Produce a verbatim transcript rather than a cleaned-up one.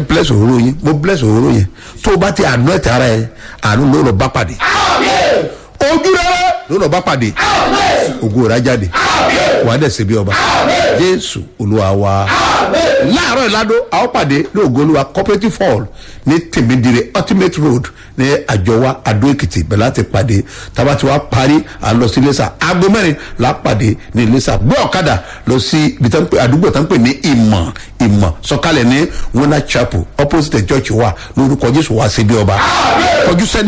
bless òróró yín mo bless òróró yẹn tó o bá ti anoint ara ẹ àánú ló lọ bá pàdé ojú rere ló lọ bá pàdé ògo rẹ̀ jáde wàá dẹ̀ ṣe bí ọba Jésù Olúwa wa. Láàárọ̀ ìlàdó àwọn pàdé ní ògo Olúwa cooperative hall ní Tèmídire ultimate road ní àjọwá Adó Èkìtì bẹ́ẹ̀ láti pàdé tábà tí wàá parí à ń lọ sí Iléṣà aago mẹ́rin là á pàdé ní Iléṣà gbé ọ̀kadà lọ sí ibi àdúgbò tó ń pè ní ìmọ̀ ìmọ̀ sọ̀kalẹ̀ ní Wona Chapel opposite church wa lórúkọ Jésù wá sí bí ọba kọjú sẹ́ni.